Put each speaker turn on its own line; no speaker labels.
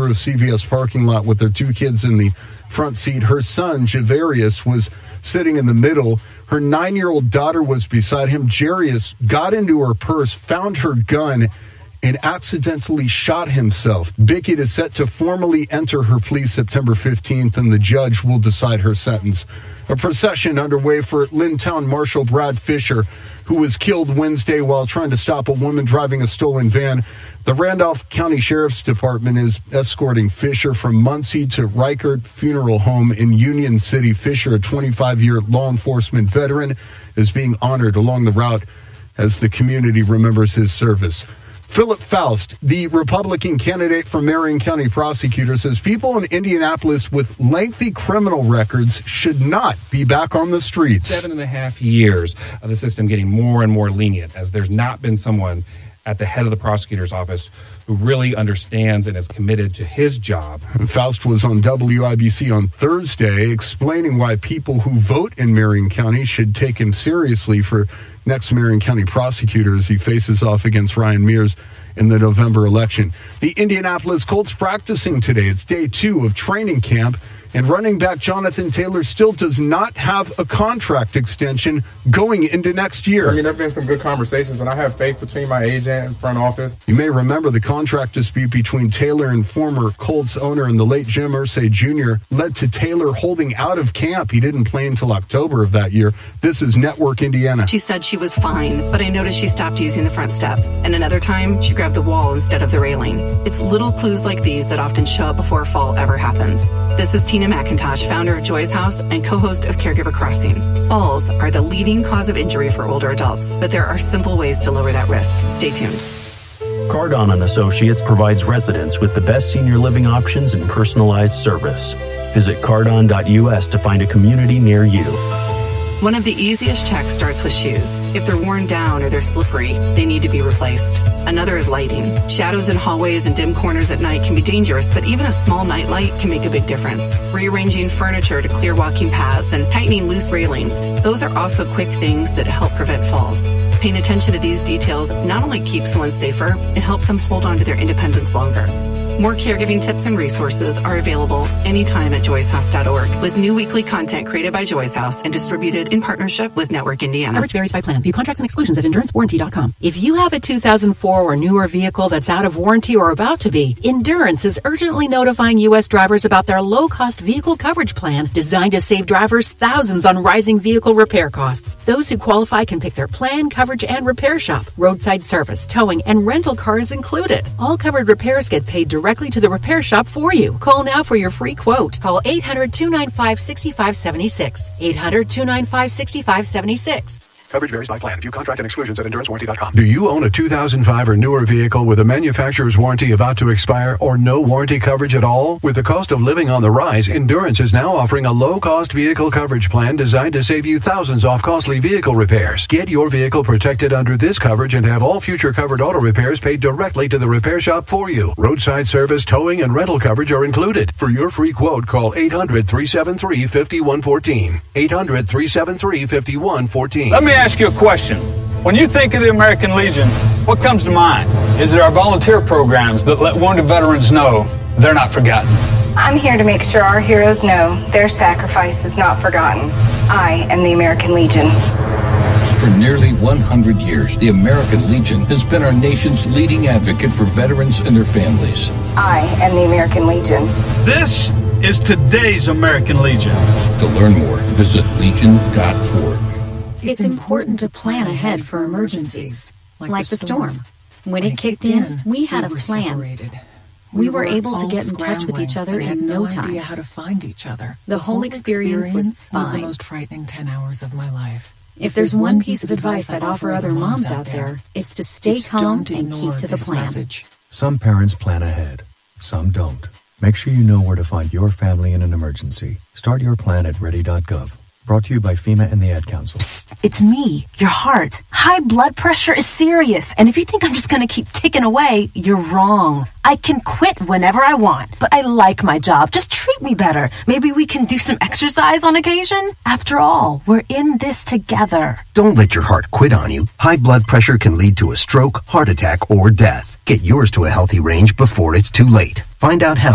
through a CVS parking lot with their two kids in the front seat. Her son, Javarius, was sitting in the middle. Her 9-year-old daughter was beside him. Jarius got into her purse, found her gun, and accidentally shot himself. Bickett is set to formally enter her plea September 15th, and the judge will decide her sentence. A procession underway for Lintown Marshal Brad Fisher, who was killed Wednesday while trying to stop a woman driving a stolen van. The Randolph County Sheriff's Department is escorting Fisher from Muncie to Reichert Funeral Home in Union City. Fisher, a 25-year law enforcement veteran, is being honored along the route as the community remembers his service. Philip Faust, the Republican candidate for Marion County prosecutor, says people in Indianapolis with lengthy criminal records should not be back on the streets.
7.5 years of the system getting more and more lenient, as there's not been someone at the head of the prosecutor's office who really understands and is committed to his job.
Faust was on WIBC on Thursday explaining why people who vote in Marion County should take him seriously for next Marion County prosecutor as he faces off against Ryan Mears in the November election. The Indianapolis Colts practicing today. It's day 2 of training camp, and running back Jonathan Taylor still does not have a contract extension going into next year.
I mean, there have been some good conversations, and I have faith between my agent and front office.
You may remember the contract dispute between Taylor and former Colts owner and the late Jim Irsay Jr. led to Taylor holding out of camp. He didn't play until October of that year. This is Network Indiana.
She said she was fine, but I noticed she stopped using the front steps. And another time, she grabbed the wall instead of the railing. It's little clues like these that often show up before a fall ever happens. This is Tina McIntosh, founder of Joy's House and co-host of Caregiver Crossing. Falls are the leading cause of injury for older adults, but there are simple ways to lower that risk. Stay tuned.
Cardon & Associates provides residents with the best senior living options and personalized service. Visit cardon.us to find a community near you.
One of the easiest checks starts with shoes. If they're worn down or they're slippery, they need to be replaced. Another is lighting. Shadows in hallways and dim corners at night can be dangerous, but even a small nightlight can make a big difference. Rearranging furniture to clear walking paths and tightening loose railings, those are also quick things that help prevent falls. Paying attention to these details not only keeps someone safer, it helps them hold on to their independence longer. More caregiving tips and resources are available anytime at joyshouse.org, with new weekly content created by Joy's House and distributed in partnership with Network Indiana.
Coverage varies by plan. View contracts and exclusions at EnduranceWarranty.com.
If you have a 2004 or newer vehicle that's out of warranty or about to be, Endurance is urgently notifying U.S. drivers about their low-cost vehicle coverage plan designed to save drivers thousands on rising vehicle repair costs. Those who qualify can pick their plan, coverage, and repair shop. Roadside service, towing, and rental cars included. All covered repairs get paid directly to the repair shop for you. Call now for your free quote. Call 800-295-6576. 800-295-6576.
Coverage varies by plan. View contract and exclusions at EnduranceWarranty.com.
Do you own a 2005 or newer vehicle with a manufacturer's warranty about to expire or no warranty coverage at all? With the cost of living on the rise, Endurance is now offering a low-cost vehicle coverage plan designed to save you thousands off costly vehicle repairs. Get your vehicle protected under this coverage and have all future covered auto repairs paid directly to the repair shop for you. Roadside service, towing, and rental coverage are included. For your free quote, call 800-373-5114. 800-373-5114.
Let me ask you a question. When you think of the American Legion, what comes to mind? Is it our volunteer programs that let wounded veterans know they're not forgotten?
I'm here to make sure our heroes know their sacrifice is not forgotten. I am the American Legion.
For nearly 100 years, the American Legion has been our nation's leading advocate for veterans and their families.
I am the American Legion.
This is today's American Legion.
To learn more, visit legion.org.
It's important to plan ahead for emergencies, like the storm. When it kicked in, we had a plan. We were able to get in touch with each other in no time.
Idea how to find each other.
The whole experience was fine.
The most frightening 10 hours of my life.
If there's one piece of advice I'd offer other moms out there, it's to stay calm and keep to the plan.
Some parents plan ahead, some don't. Make sure you know where to find your family in an emergency. Start your plan at ready.gov. Brought to you by FEMA and the Ad Council.
Psst, it's me, your heart. High blood pressure is serious, and if you think I'm just going to keep ticking away, you're wrong. I can quit whenever I want, but I like my job. Just treat me better. Maybe we can do some exercise on occasion? After all, we're in this together.
Don't let your heart quit on you. High blood pressure can lead to a stroke, heart attack, or death. Get yours to a healthy range before it's too late. Find out how